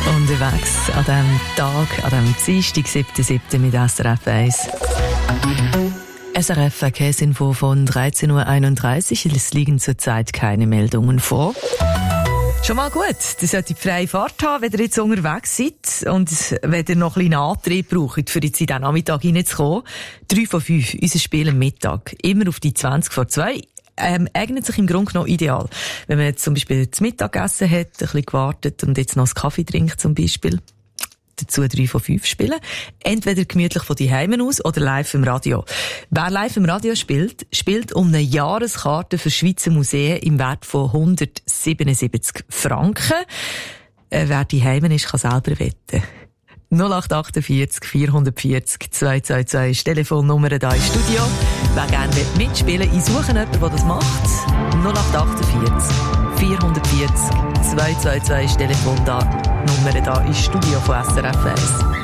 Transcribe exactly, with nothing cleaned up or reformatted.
Unterwegs an diesem Tag, an diesem Dienstag, siebten siebten mit S R F eins. S R F Verkehrsinfo von dreizehn Uhr einunddreißig. Es liegen zurzeit keine Meldungen vor. Schon mal gut, ihr solltet freie Fahrt haben, wenn ihr jetzt unterwegs seid und wenn ihr noch ein bisschen Antrieb braucht, für jetzt in den Nachmittag reinzukommen. drei von fünf, unser Spiel am Mittag, immer auf die zwanzig vor zwei. Ähm, eignet sich im Grunde genommen ideal. Wenn man jetzt zum Beispiel das Mittagessen hat, ein bisschen gewartet und jetzt noch einen Kaffee trinkt zum Beispiel, dazu drei von fünf spielen. Entweder gemütlich von die Heimen aus oder live im Radio. Wer live im Radio spielt, spielt um eine Jahreskarte für Schweizer Museen im Wert von hundertsiebenundsiebzig Franken. Äh, wer die Heimen ist, kann selber wetten. null acht achtundvierzig vierhundertvierzig zweihundertzweiundzwanzig ist die Telefonnummer da im Studio. Wer gerne mitspielen will, ich suche jemanden, der das macht. null acht achtundvierzig vierhundertvierzig zweihundertzweiundzwanzig ist die Telefonnummer da im Studio von S R F eins.